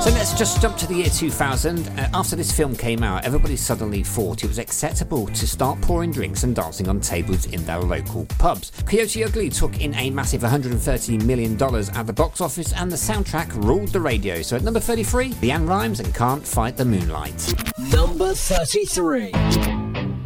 So let's just jump to the year 2000. After this film came out, everybody suddenly thought it was acceptable to start pouring drinks and dancing on tables in their local pubs. Coyote Ugly took in a massive $130 million at the box office, and the soundtrack ruled the radio. So at number 33, LeAnn Rimes and Can't Fight the Moonlight. Number 33.